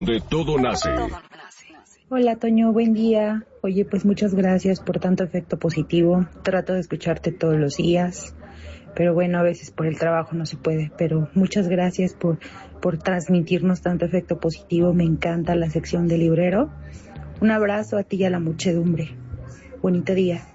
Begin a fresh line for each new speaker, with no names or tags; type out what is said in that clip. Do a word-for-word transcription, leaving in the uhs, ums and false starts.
De todo nace.
Hola Toño, buen día. Oye, pues muchas gracias por tanto efecto positivo. Trato de escucharte todos los días, pero bueno, a veces por el trabajo no se puede. Pero muchas gracias por, por transmitirnos tanto efecto positivo. Me encanta la sección de librero. Un abrazo a ti y a la muchedumbre. Bonito día.